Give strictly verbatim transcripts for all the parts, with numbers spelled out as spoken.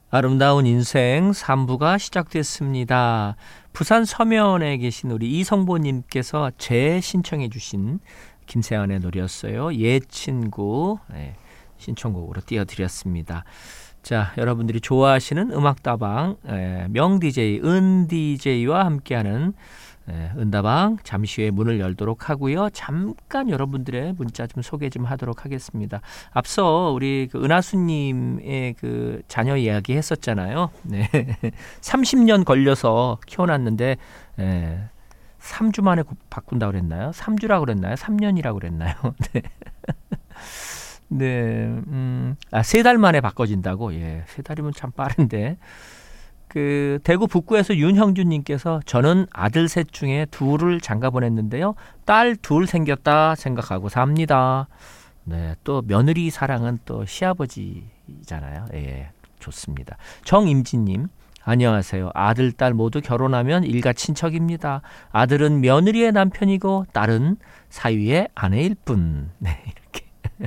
아름다운 인생 삼 부가 시작됐습니다. 부산 서면에 계신 우리 이성보님께서 재신청해 주신 김세환의 노래였어요. 옛 친구 네, 신청곡으로 띄워드렸습니다. 자, 여러분들이 좋아하시는 음악다방 예, 명디제이, 은디제이와 함께하는 예, 은다방 잠시 후에 문을 열도록 하고요. 잠깐 여러분들의 문자 좀 소개 좀 하도록 하겠습니다. 앞서 우리 그 은하수님의 그 자녀 이야기 했었잖아요. 네. 삼십 년 걸려서 키워놨는데 예, 삼 주 만에 바꾼다고 그랬나요? 삼 주라고 그랬나요? 삼 년이라고 그랬나요? 네. 네, 음, 아, 세 달 만에 바꿔진다고? 예, 세 달이면 참 빠른데. 그 대구 북구에서 윤형준님께서 저는 아들 셋 중에 둘을 장가 보냈는데요. 딸 둘 생겼다 생각하고 삽니다. 네, 또 며느리 사랑은 또 시아버지잖아요. 예, 좋습니다. 정임진님, 안녕하세요. 아들, 딸 모두 결혼하면 일가 친척입니다. 아들은 며느리의 남편이고 딸은 사위의 아내일 뿐. 네, 이렇게.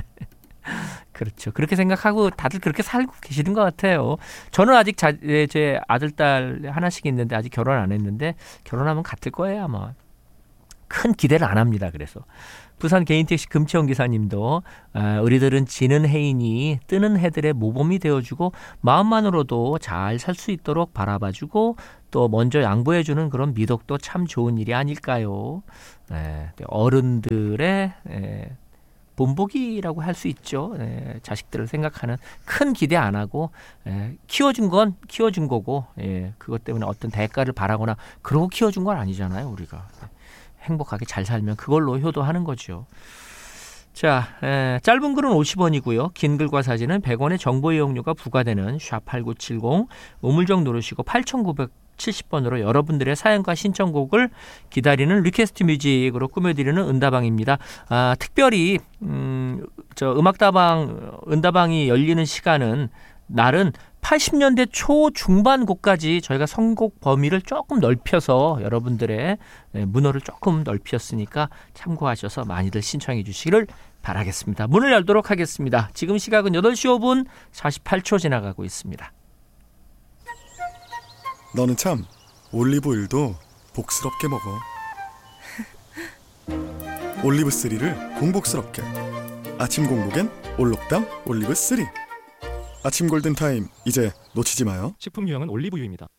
그렇죠. 그렇게 생각하고 다들 그렇게 살고 계시는 것 같아요. 저는 아직 자, 제 아들, 딸 하나씩 있는데 아직 결혼 안 했는데 결혼하면 같을 거예요, 아마. 큰 기대를 안 합니다. 그래서. 부산 개인택시 금치원 기사님도 아, 우리들은 지는 해이니 뜨는 해들의 모범이 되어주고 마음만으로도 잘 살 수 있도록 바라봐주고 또 먼저 양보해주는 그런 미덕도 참 좋은 일이 아닐까요? 네, 어른들의 네, 본보기라고 할 수 있죠. 예, 자식들을 생각하는 큰 기대 안 하고 예, 키워준 건 키워준 거고 예, 그것 때문에 어떤 대가를 바라거나 그러고 키워준 건 아니잖아요. 우리가 행복하게 잘 살면 그걸로 효도하는 거죠. 자, 예, 짧은 글은 오십 원이고요. 긴 글과 사진은 백 원의 정보 이용료가 부과되는 샵 팔구칠공 우물정 누르시고 팔천구백칠십 번으로 여러분들의 사연과 신청곡을 기다리는 리퀘스트 뮤직으로 꾸며드리는 은다방입니다. 아, 특별히 음, 저 음악다방 은다방이 열리는 시간은 날은 팔십 년대 초중반 곡까지 저희가 선곡 범위를 조금 넓혀서 여러분들의 문호를 조금 넓혔으니까 참고하셔서 많이들 신청해 주시기를 바라겠습니다. 문을 열도록 하겠습니다. 지금 시각은 여덟 시 오 분 사십팔 초 지나가고 있습니다. 너는 참 올리브오일도 복스럽게 먹어. 올리브쓰리를 공복스럽게. 아침 공복엔 올록담 올리브쓰리. 아침 골든타임 이제 놓치지 마요. 식품 유형은 올리브유입니다.